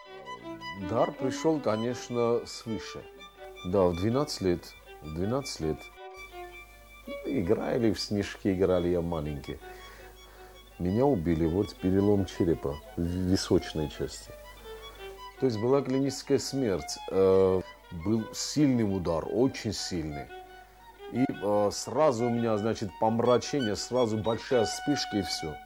Дар пришел, конечно, свыше. Да, в 12 лет. В 12 лет. Играли в снежки, играли, я маленький. Меня убили, вот перелом черепа в височной части. То есть была клиническая смерть. Был сильный удар, очень сильный. И сразу у меня, значит, помрачение, сразу большая вспышка и все.